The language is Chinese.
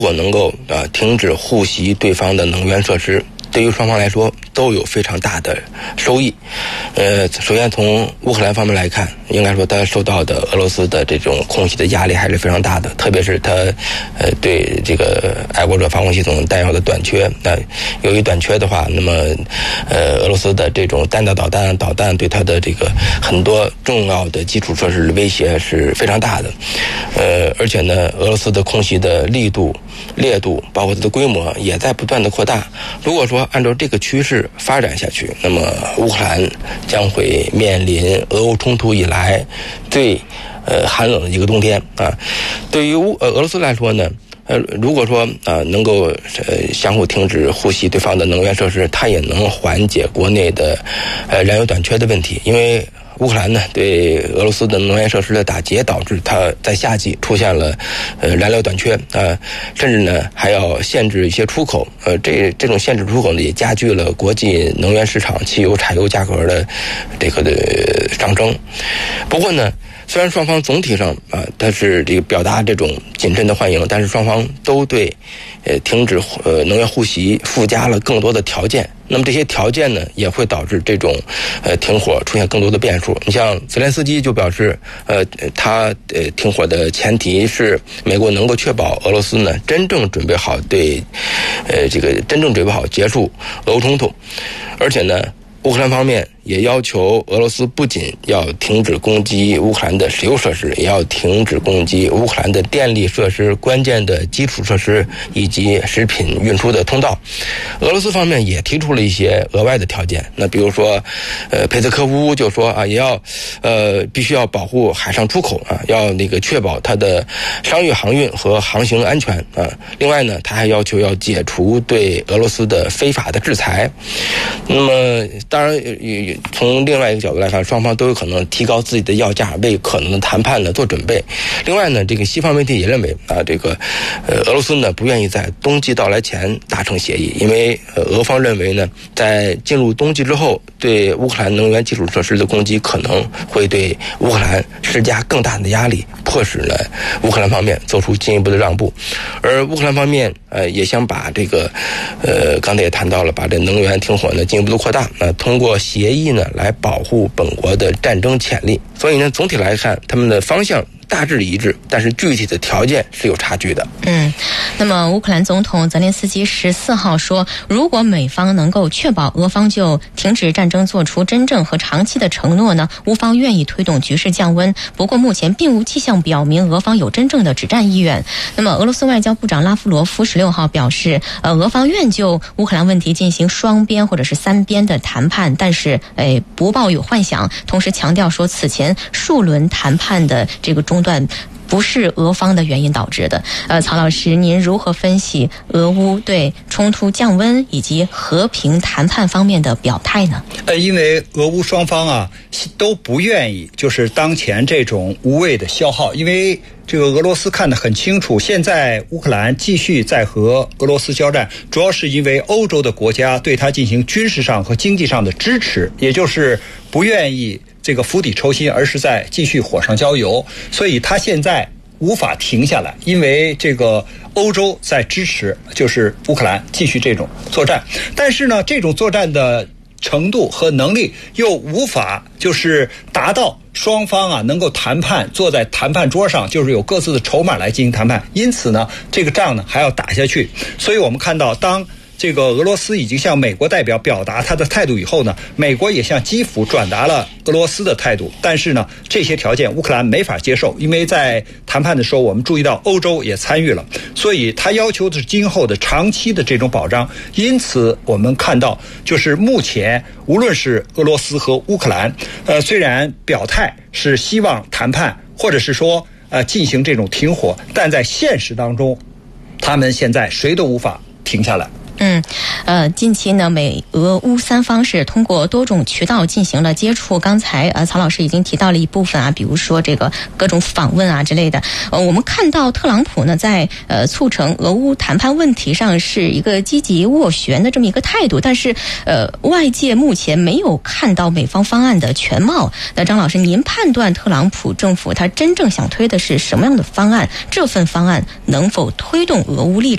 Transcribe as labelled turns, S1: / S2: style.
S1: 如果能够停止护袭对方的能源设施，对于双方来说都有非常大的收益。首先从乌克兰方面来看，应该说他受到的俄罗斯的这种空袭的压力还是非常大的，特别是他对这个爱国者防空系统弹药的短缺。由于短缺的话，那么俄罗斯的这种弹道导弹对他的这个很多重要的基础设施的威胁是非常大的。而且呢，俄罗斯的空袭的力度、烈度，包括它的规模也在不断的扩大。如果说按照这个趋势发展下去，那么乌克兰将会面临俄乌冲突以来最寒冷的一个冬天啊。对于俄罗斯来说呢，如果说能够相互停止护袭对方的能源设施，它也能缓解国内的燃油短缺的问题。因为乌克兰呢对俄罗斯的能源设施的打击，导致它在夏季出现了燃料短缺甚至呢还要限制一些出口。这种限制出口呢也加剧了国际能源市场汽油、柴油价格的这个的上升。不过呢，虽然双方总体上它是这个表达这种谨慎的欢迎，但是双方都对停止能源护袭附加了更多的条件。那么这些条件呢，也会导致这种停火出现更多的变数。你像泽连斯基就表示，他停火的前提是美国能够确保俄罗斯呢真正准备好结束俄乌冲突，而且呢，乌克兰方面也要求俄罗斯不仅要停止攻击乌克兰的石油设施，也要停止攻击乌克兰的电力设施、关键的基础设施以及食品运输的通道。俄罗斯方面也提出了一些额外的条件，那比如说佩斯科夫就说也要必须要保护海上出口要确保它的商业航运和航行安全另外呢，他还要求要解除对俄罗斯的非法的制裁。那么当然从另外一个角度来看，双方都有可能提高自己的要价，为可能的谈判呢做准备。另外呢，这个西方媒体也认为俄罗斯呢不愿意在冬季到来前达成协议，因为俄方认为呢，在进入冬季之后，对乌克兰能源基础设施的攻击可能会对乌克兰施加更大的压力，迫使呢乌克兰方面做出进一步的让步。而乌克兰方面也想把刚才也谈到了，把这能源停火呢进一步的扩大，通过协议呢来保护本国的战争潜力。所以呢，总体来看，他们的方向大致一致，但是具体的条件是有差距的。
S2: 那么乌克兰总统泽连斯基14号说，如果美方能够确保俄方就停止战争做出真正和长期的承诺呢，乌方愿意推动局势降温。不过目前并无迹象表明俄方有真正的止战意愿。那么俄罗斯外交部长拉夫罗夫16号表示，俄方愿就乌克兰问题进行双边或者是三边的谈判，但是不抱有幻想，同时强调说，此前数轮谈判的这个中断不是俄方的原因导致的。曹老师，您如何分析俄乌对冲突降温以及和平谈判方面的表态呢？
S3: 因为俄乌双方都不愿意就是当前这种无谓的消耗，因为这个俄罗斯看得很清楚，现在乌克兰继续在和俄罗斯交战，主要是因为欧洲的国家对他进行军事上和经济上的支持，也就是不愿意这个釜底抽薪，而是在继续火上浇油，所以他现在无法停下来，因为这个欧洲在支持就是乌克兰继续这种作战，但是呢，这种作战的程度和能力又无法就是达到双方能够谈判，坐在谈判桌上，就是有各自的筹码来进行谈判，因此呢，这个仗呢还要打下去。所以我们看到，当这个俄罗斯已经向美国代表表达他的态度以后呢，美国也向基辅转达了俄罗斯的态度，但是呢，这些条件乌克兰没法接受，因为在谈判的时候我们注意到欧洲也参与了，所以他要求的是今后的长期的这种保障。因此我们看到，就是目前无论是俄罗斯和乌克兰虽然表态是希望谈判或者是说进行这种停火，但在现实当中他们现在谁都无法停下来。
S2: 近期呢，美俄乌三方是通过多种渠道进行了接触。刚才曹老师已经提到了一部分比如说这个各种访问之类的。我们看到特朗普呢在促成俄乌谈判问题上是一个积极斡旋的这么一个态度，但是外界目前没有看到美方方案的全貌。那张老师，您判断特朗普政府他真正想推的是什么样的方案？这份方案能否推动俄乌立场